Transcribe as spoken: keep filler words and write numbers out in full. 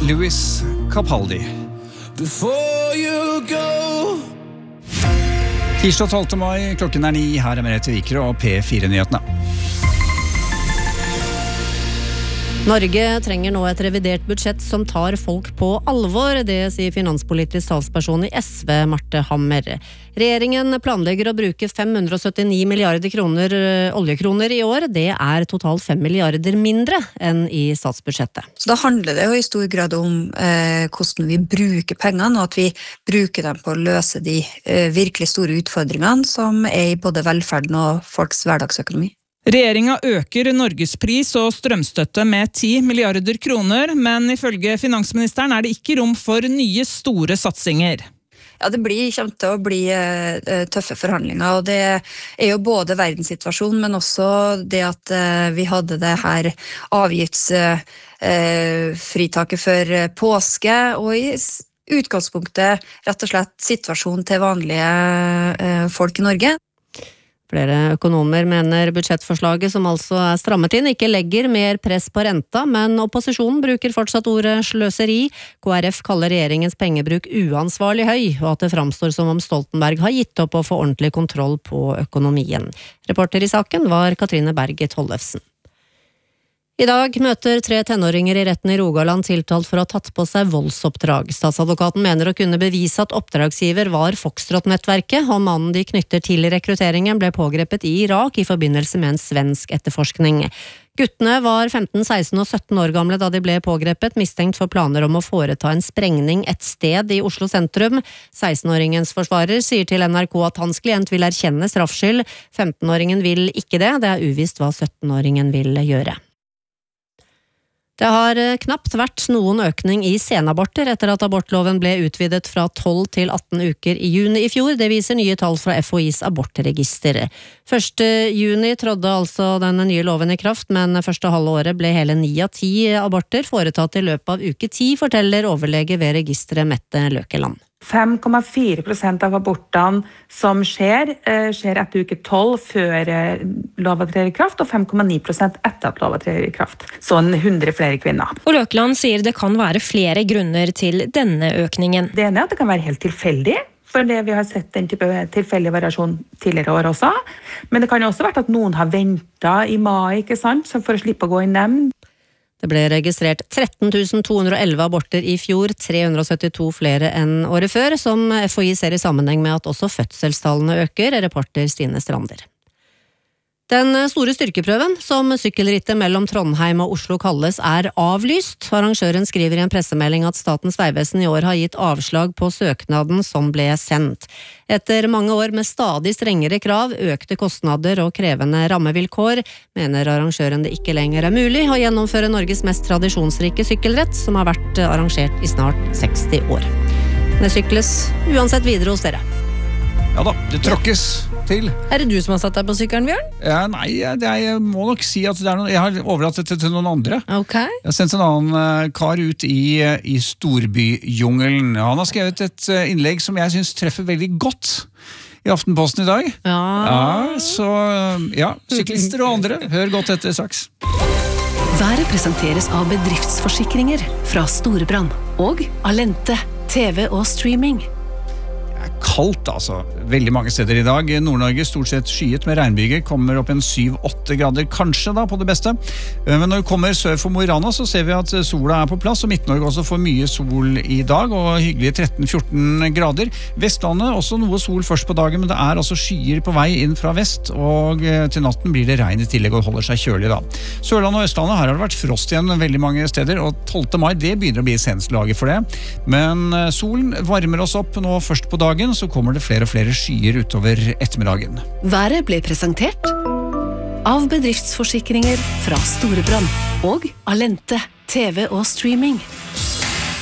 Louis Capaldi. Tirsdag tolvte mai, klokken er ni, her er Merete Viker og P fire-nyhetene. Norge trenger nå et revidert budsjett som tar folk på alvor, det sier finanspolitisk talsperson i S V, Marte Hammer. Regjeringen planlegger å bruke fem hundre syttini milliarder kroner, oljekroner i år. Det er totalt fem milliarder mindre enn i statsbudsjettet. Så da handler det jo i stor grad om eh, hvordan vi bruker pengene, og at vi bruker dem på å løse de eh, virkelig store utfordringene som er i både velferden og folks hverdagsøkonomi. Regjeringa øker Norgespris og strømstøtte med ti milliarder kroner, men ifølge finansministeren er det ikke rom for nye store satsinger. Ja, det blir, kommer til å bli uh, tøffe forhandlinger, og det er jo både verdenssituasjonen, men også det at uh, vi hadde det her avgiftsfritaket uh, for påske, og i utgangspunktet rett og slett situasjonen til vanlige uh, folk i Norge. Flere økonomer mener budsjettforslaget, som altså er strammet inn, ikke legger mer press på renta, men opposisjonen bruker fortsatt ordet sløseri. K R F kaller regjeringens pengebruk uansvarlig høy, og at det framstår som om Stoltenberg har gitt opp å få ordentlig kontroll på økonomien. Reporter i saken var Katrine Berget Hollefsen. I dag møter tre tenåringer i retten i Rogaland tiltalt for å ha tatt på seg voldsoppdrag. Statsadvokaten mener å kunne bevise at oppdragsgiver var Foxtrot-nettverket, og mannen de knytter til rekrutteringen ble pågrepet i Irak i forbindelse med en svensk etterforskning. Guttene var femten, seksten og sytten år gamle da de ble pågrepet, mistenkt for planer om å foreta en sprengning et sted i Oslo sentrum. seksten-åringens forsvarer sier til N R K at hans klient vil erkjenne straffskyld. femten-åringen vil ikke det, det er uvisst hva sytten-åringen vil gjøre. Det har knapt vært noen økning i senaborter etter at abortloven ble utvidet fra tolv til atten uker i juni i fjor. Det viser nye tall fra F H I's abortregister. første juni trådde altså denne nye loven i kraft, men første halve året ble hele ni av ti aborter foretatt i løpet av uke ti, forteller overlege ved registeret Mette Løkeland. fem komma fire prosent av abortene som skjer, skjer etter uke tolv før loven trer i kraft, og fem komma ni prosent etter at loven trer i kraft. Sånn hundre flere kvinner. Og Løkeland sier det kan være flere grunner til denne økningen. Det ene er at det kan være helt tilfeldig, for det vi har sett den type tilfeldig variasjon tidligere år også. Men det kan også være at noen har ventet i mai, ikke sant, for å slippe å gå i nemnd. Det ble registrert tretten tusen to hundre og elleve aborter i fjor, tre hundre og syttito flere enn året før, som F H I ser i sammenheng med at også fødselstallene øker, reporter Stine Strander. Den store styrkeprøven, som sykkelrittet mellom Trondheim og Oslo kalles, er avlyst. Arrangøren skriver i en pressemelding at Statens vegvesen i år har gitt avslag på søknaden som ble sendt. Etter mange år med stadig strengere krav, økte kostnader og krevende rammevilkår, mener arrangøren det ikke lenger er mulig å gjennomføre Norges mest tradisjonsrike sykkelrett, som har vært arrangert i snart seksti år. Det sykles uansett videre hos dere. Ja da, det tråkkes til. Er det du som har satt deg på sykkelen, Bjørn? Ja, nei, det er, jeg må nok si at det er noe, jeg har overlatt det til noen andre. Ok. Jeg har sendt en annen uh, kar ut i, i storbyjungelen. Han har skrevet et uh, innlegg som jeg synes treffer veldig godt i Aftenposten i dag. Ja. Ja, så uh, ja, syklister og andre, hør godt etter straks. Været presenteres av bedriftsforsikringer fra Storebrand og Alente, T V og streaming. Kaldt altså, veldig mange steder i dag. Nord-Norge stort sett skyet med regnbyger, kommer opp en syv åtte grader, kanskje da på det beste. Men når vi kommer sør for Mo i Rana, så ser vi at sola er på plass, og Midt-Norge også får mye sol i dag, og hyggelige tretten fjorten grader. Vestlandet også noe sol først på dagen, men det er altså skyer på vei inn fra vest, og til natten blir det regn i tillegg og holder seg kjølig da. Sørlandet og Østlandet, her har det vært frost igjen veldig mange steder, og tolvte mai, det begynner å bli senslaget for det. Men solen varmer oss opp nå først på dagen, så kommer det flere og flere skyer utover ettermiddagen. Været ble presentert av bedriftsforsikringer fra Storebrand og Alente, T V og streaming.